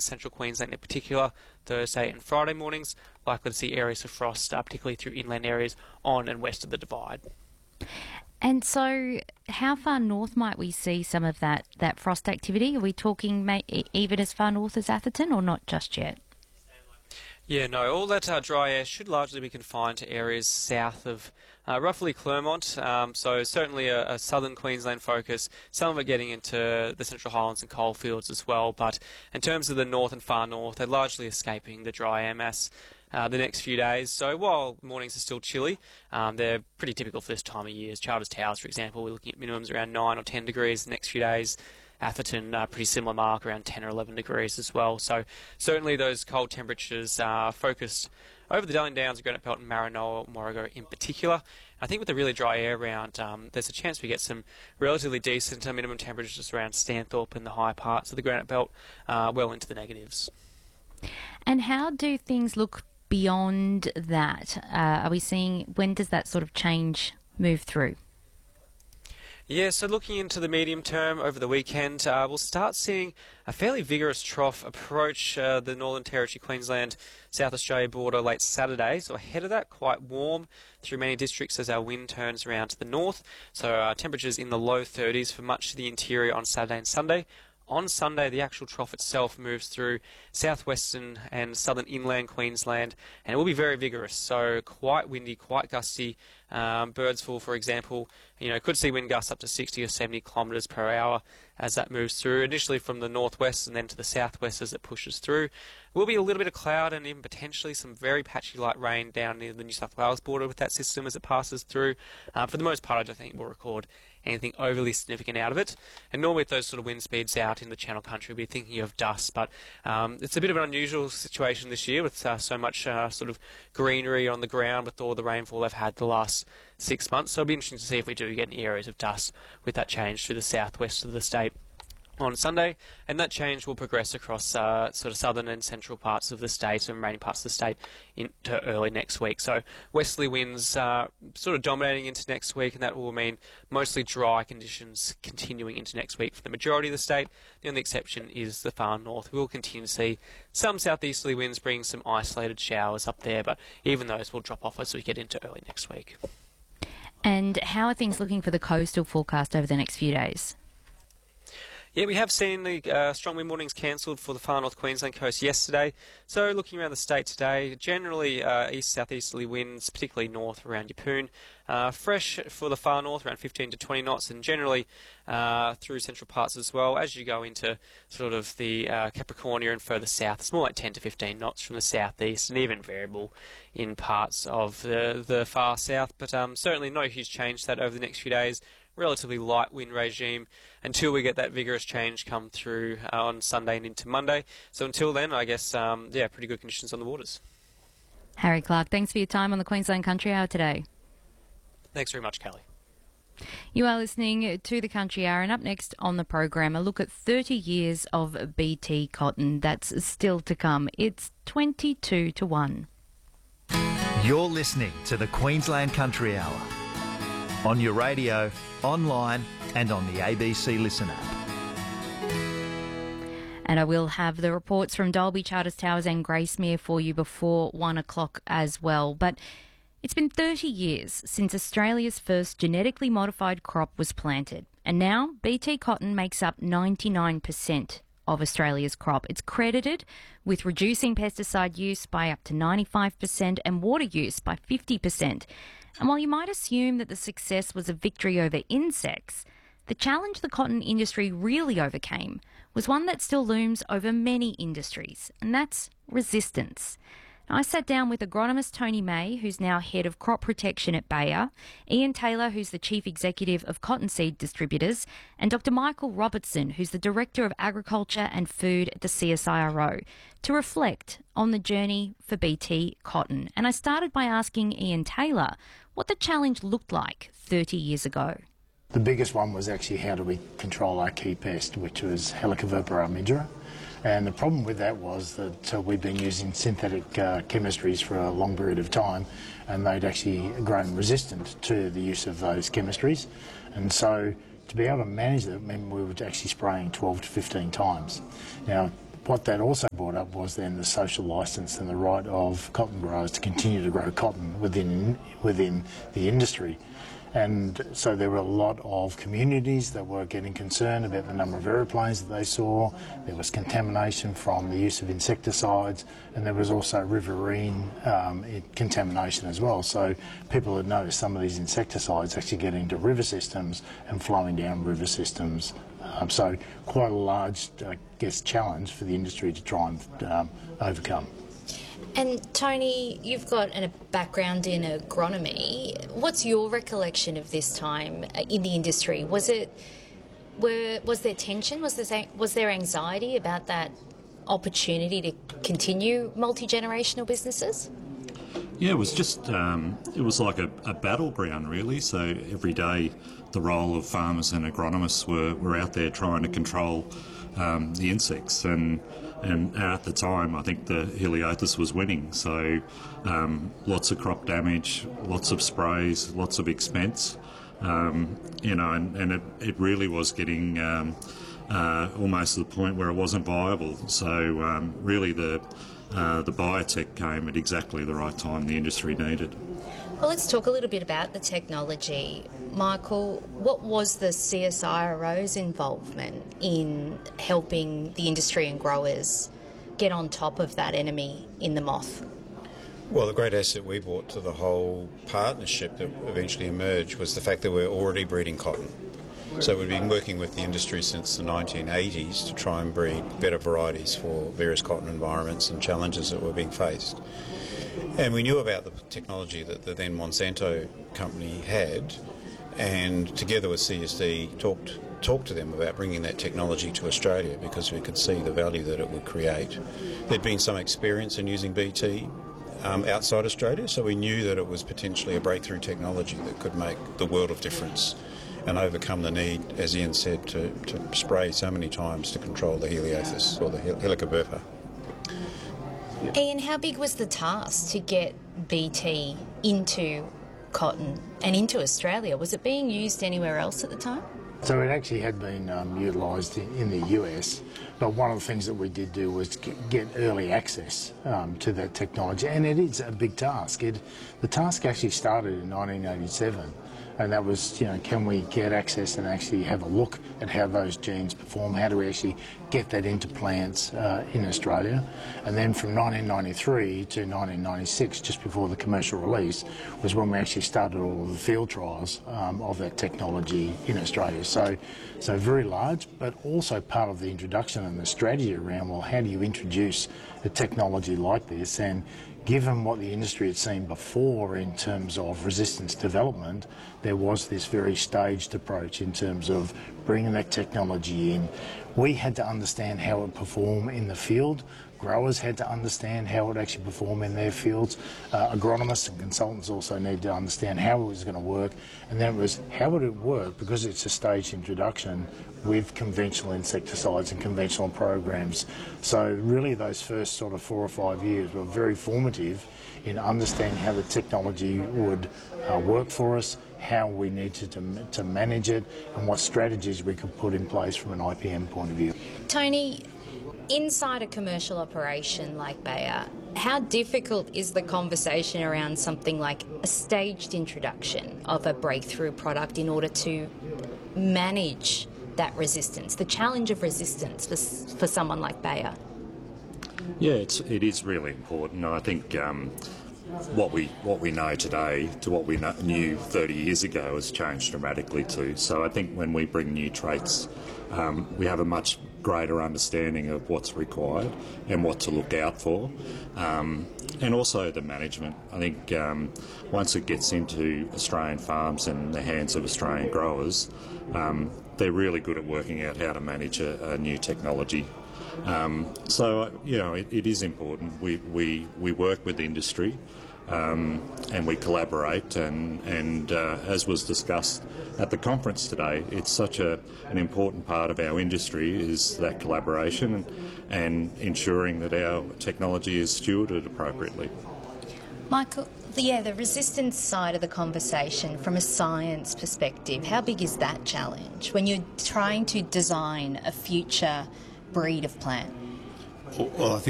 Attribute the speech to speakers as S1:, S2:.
S1: central Queensland in particular, Thursday and Friday mornings. Likely to see areas of frost, particularly through inland areas on and west of the Divide.
S2: And so how far north might we see some of that frost activity? Are we talking even as far north as Atherton or not just yet?
S1: Yeah, no, all that dry air should largely be confined to areas south of roughly Clermont, so certainly a southern Queensland focus, some of it getting into the Central Highlands and coalfields as well, but in terms of the north and far north, they're largely escaping the dry air mass the next few days. So while mornings are still chilly, they're pretty typical for this time of year. Charters Towers, for example, we're looking at minimums around 9 or 10 degrees the next few days. Atherton, pretty similar mark, around 10 or 11 degrees as well. So certainly those cold temperatures are focused over the Darling Downs, Granite Belt and Maranoa, Warrego in particular. I think with the really dry air around, there's a chance we get some relatively decent minimum temperatures around Stanthorpe and the higher parts of the Granite Belt, well into the negatives.
S2: And how do things look beyond that? Are we seeing, when does that sort of change move through?
S1: Yeah, so looking into the medium term over the weekend, we'll start seeing a fairly vigorous trough approach the Northern Territory, Queensland, South Australia border late Saturday. So ahead of that, quite warm through many districts as our wind turns around to the north. So temperatures in the low 30s for much of the interior on Saturday and Sunday. On Sunday, the actual trough itself moves through southwestern and southern inland Queensland, and it will be very vigorous, so quite windy, quite gusty. Birdsville, for example, could see wind gusts up to 60 or 70 kilometres per hour as that moves through, initially from the northwest and then to the southwest as it pushes through. Will be a little bit of cloud and even potentially some very patchy light rain down near the New South Wales border with that system as it passes through. For the most part, I don't think we'll record anything overly significant out of it. And normally with those sort of wind speeds out in the Channel Country, we'll be thinking of dust, but it's a bit of an unusual situation this year with so much sort of greenery on the ground with all the rainfall they've had the last 6 months. So it'll be interesting to see if we do get any areas of dust with that change through the southwest of the state on Sunday, and that change will progress across sort of southern and central parts of the state and remaining parts of the state into early next week. So westerly winds sort of dominating into next week, and that will mean mostly dry conditions continuing into next week for the majority of the state. The only exception is the far north. We will continue to see some southeasterly winds bringing some isolated showers up there, but even those will drop off as we get into early next week.
S2: And how are things looking for the coastal forecast over the next few days?
S1: Yeah, we have seen the strong wind warnings cancelled for the far north Queensland coast yesterday. So looking around the state today, generally east-southeasterly winds, particularly north around Yeppoon. Fresh for the far north, around 15 to 20 knots, and generally through central parts as well. As you go into sort of the Capricornia and further south, it's more like 10 to 15 knots from the southeast, and even variable in parts of the far south. But certainly no huge change to that over the next few days. Relatively light wind regime until we get that vigorous change come through on Sunday and into Monday. So until then, I guess, pretty good conditions on the waters.
S2: Harry Clark, thanks for your time on the Queensland Country Hour today.
S1: Thanks very much, Kelly.
S2: You are listening to the Country Hour, and up next on the program, a look at 30 years of BT cotton. That's still to come. It's 22 to 1.
S3: You're listening to the Queensland Country Hour on your radio, online and on the ABC Listen app.
S2: And I will have the reports from Dalby, Charters Towers and Gracemere for you before 1 o'clock as well. But it's been 30 years since Australia's first genetically modified crop was planted. And now BT cotton makes up 99% of Australia's crop. It's credited with reducing pesticide use by up to 95% and water use by 50%. And while you might assume that the success was a victory over insects, the challenge the cotton industry really overcame was one that still looms over many industries, and that's resistance. I sat down with agronomist Tony May, who's now head of crop protection at Bayer, Ian Taylor, who's the chief executive of Cottonseed Distributors, and Dr Michael Robertson, who's the director of agriculture and food at the CSIRO, to reflect on the journey for BT cotton. And I started by asking Ian Taylor what the challenge looked like 30 years ago.
S4: The biggest one was actually how do we control our key pest, which was Helicobacter armigera. And the problem with that was that we'd been using synthetic chemistries for a long period of time, and they'd actually grown resistant to the use of those chemistries. And so to be able to manage that meant we were actually spraying 12 to 15 times. Now, what that also brought up was then the social licence and the right of cotton growers to continue to grow cotton within the industry. And so there were a lot of communities that were getting concerned about the number of aeroplanes that they saw. There was contamination from the use of insecticides, and there was also riverine contamination as well. So people had noticed some of these insecticides actually getting into river systems and flowing down river systems. So quite a large, challenge for the industry to try and overcome.
S2: And Tony, you've got a background in agronomy. What's your recollection of this time in the industry? Was there tension? Was there anxiety about that opportunity to continue multi-generational businesses?
S5: Yeah, it was just, it was like a battleground really. So every day the role of farmers and agronomists were out there trying to control the insects, and at the time I think the Heliothis was winning. So lots of crop damage, lots of sprays, lots of expense, and it really was getting almost to the point where it wasn't viable. So really the biotech came at exactly the right time the industry needed.
S2: Well, let's talk a little bit about the technology. Michael, what was the CSIRO's involvement in helping the industry and growers get on top of that enemy in the moth?
S6: Well, the great asset we brought to the whole partnership that eventually emerged was the fact that we're already breeding cotton. So we've been working with the industry since the 1980s to try and breed better varieties for various cotton environments and challenges that were being faced. And we knew about the technology that the then Monsanto company had, and together with CSD talked to them about bringing that technology to Australia because we could see the value that it would create. There'd been some experience in using BT outside Australia, so we knew that it was potentially a breakthrough technology that could make the world of difference and overcome the need, as Ian said, to spray so many times to control the Heliothis or the Helicoverpa.
S2: Ian, how big was the task to get BT into cotton and into Australia? Was it being used anywhere else at the time?
S4: So it actually had been utilised in the US, but one of the things that we did do was get early access to that technology, and it is a big task. The task actually started in 1987. And that was, can we get access and actually have a look at how those genes perform? How do we actually get that into plants in Australia? And then from 1993 to 1996, just before the commercial release, was when we actually started all of the field trials of that technology in Australia. So very large, but also part of the introduction and the strategy around, well, how do you introduce a technology like this? And given what the industry had seen before in terms of resistance development, there was this very staged approach in terms of bringing that technology in. We had to understand how it would perform in the field. Growers had to understand how it would actually perform in their fields. Agronomists and consultants also need to understand how it was going to work. And then it was, how would it work, because it's a staged introduction, with conventional insecticides and conventional programs. So really those first sort of 4 or 5 years were very formative in understanding how the technology would work for us, how we needed to manage it, and what strategies we could put in place from an IPM point of view.
S2: Tony, inside a commercial operation like Bayer, how difficult is the conversation around something like a staged introduction of a breakthrough product in order to manage that resistance, the challenge of resistance for someone like Bayer?
S5: Yeah, it is really important. I think what we know today to what we knew 30 years ago has changed dramatically too. So I think when we bring new traits, we have a much greater understanding of what's required and what to look out for, and also the management. I think once it gets into Australian farms and the hands of Australian growers, they're really good at working out how to manage a new technology. So it is important. We work with industry and we collaborate, and as was discussed at the conference today, it's such an important part of our industry is that collaboration and ensuring that our technology is stewarded appropriately.
S2: Michael, the resistance side of the conversation from a science perspective, how big is that challenge when you're trying to design a future breed of plant?
S6: Well, I think